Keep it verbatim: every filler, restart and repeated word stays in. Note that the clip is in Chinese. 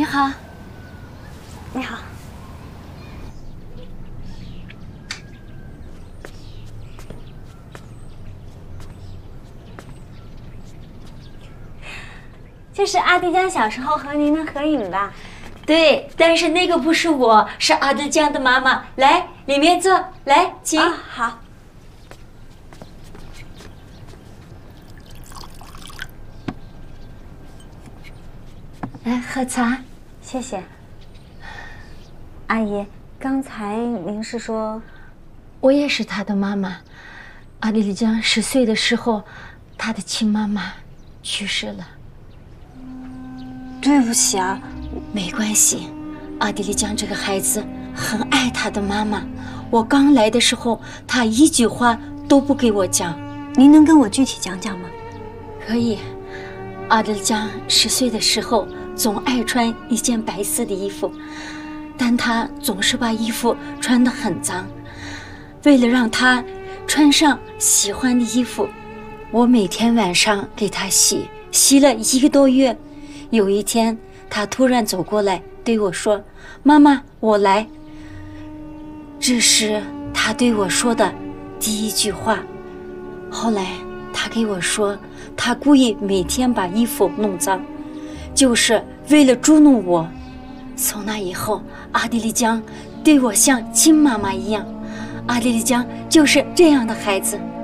好， 你好。这是阿迪江小时候和您的合影吧？ 对，但是那个不是我，是阿迪江的妈妈。来，里面坐，来，请。 啊，好。 来喝茶， 谢谢。阿姨，刚才您是说， 我也是他的妈妈。阿迪丽江十岁的时候，他的亲妈妈去世了。 对不起啊。 没关系，阿迪丽江这个孩子很爱他的妈妈。我刚来的时候，他一句话都不给我讲。 您能跟我具体讲讲吗？ 可以。阿迪丽江十岁的时候，总爱穿一件白色的衣服，但他总是把衣服穿得很脏。为了让他穿上喜欢的衣服，我每天晚上给他洗，洗了一个多月。有一天，他突然走过来对我说：“妈妈，我来。”这是他对我说的第一句话。后来他给我说，他故意每天把衣服弄脏，就是为了捉弄我。从那以后，阿迪丽江对我像亲妈妈一样。阿迪丽江就是这样的孩子。